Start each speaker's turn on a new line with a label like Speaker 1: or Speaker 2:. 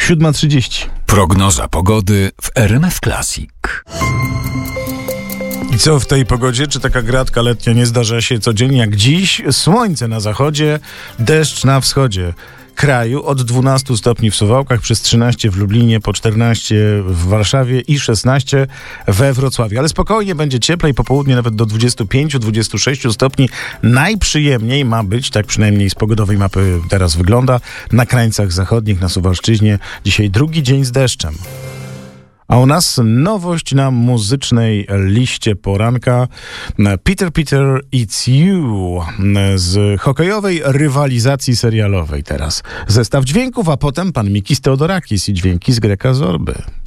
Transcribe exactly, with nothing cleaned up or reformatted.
Speaker 1: siódma trzydzieści.
Speaker 2: Prognoza pogody w R M F Classic.
Speaker 1: I co w tej pogodzie? Czy taka gratka letnia nie zdarza się codziennie jak dziś? Słońce na zachodzie, deszcz na wschodzie kraju, od dwunastu stopni w Suwałkach, przez trzynaście w Lublinie, po czternaście w Warszawie i szesnaście we Wrocławiu. Ale spokojnie, będzie cieplej, po południu nawet do dwudziestu pięciu do dwudziestu sześciu stopni. Najprzyjemniej ma być, tak przynajmniej z pogodowej mapy teraz wygląda, na krańcach zachodnich, na Suwalszczyźnie. Dzisiaj drugi dzień z deszczem. A u nas nowość na muzycznej liście poranka. Peter Peter It's You z hokejowej rywalizacji serialowej teraz. Zestaw dźwięków, a potem pan Mikis Theodorakis i dźwięki z Greka Zorby.